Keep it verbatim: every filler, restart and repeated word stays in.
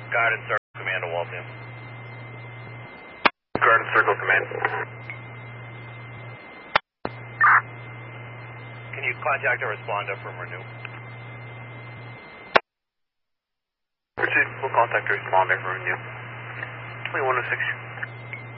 Garden Circle Command to Waltham. Garden Circle Command. Can you contact a responder from Renew? Proceed. We'll contact a responder from Renew. twenty-one oh six.